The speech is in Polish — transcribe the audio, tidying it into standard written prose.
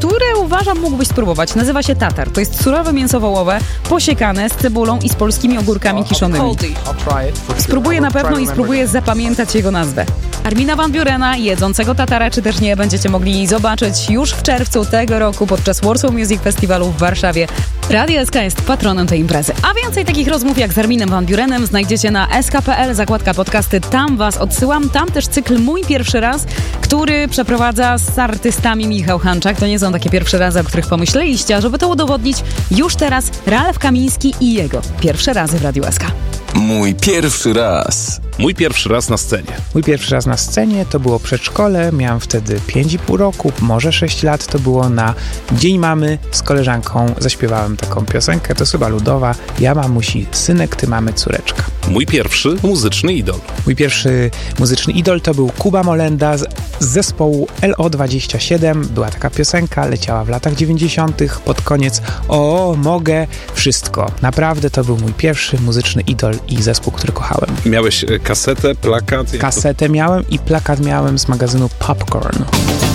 które uważam mógłbyś spróbować. Nazywa się tatar. To jest surowe mięso wołowe, posiekane z cebulą i z polskimi ogórkami kiszonymi. Spróbuję na pewno i spróbuję zapamiętać jego nazwę. Armina Van Burena, jedzącego tatara, czy też nie, będziecie mogli zobaczyć już w czerwcu tego roku podczas Warsaw Music Festivalu w Warszawie. Radio SK jest patronem tej imprezy. A więcej takich rozmów jak z Arminem Van Burenem znajdziecie na sk.pl, zakładka podcasty. Tam was odsyłam. Tam też cykl Mój Pierwszy Raz, który przeprowadza z artystami Michał Hanczak. To nie są takie pierwsze razy, o których pomyśleliście, a żeby to udowodnić, już teraz Ralf Kamiński i jego pierwsze razy w Radiu SK. Mój pierwszy raz. Mój pierwszy raz na scenie. Mój pierwszy raz na scenie to było przedszkole, miałem wtedy 5,5 roku, może 6 lat, to było na Dzień Mamy z koleżanką, zaśpiewałem taką piosenkę, to jest chyba ludowa, ja mamusi synek, ty mamy córeczka. Mój pierwszy muzyczny idol. Mój pierwszy muzyczny idol to był Kuba Molenda z zespołu LO27, była taka piosenka, leciała w latach 90. pod koniec, o, mogę wszystko. Naprawdę to był mój pierwszy muzyczny idol i zespół, który kochałem. Miałeś kasetę, plakat? Kasetę miałem i plakat miałem z magazynu Popcorn.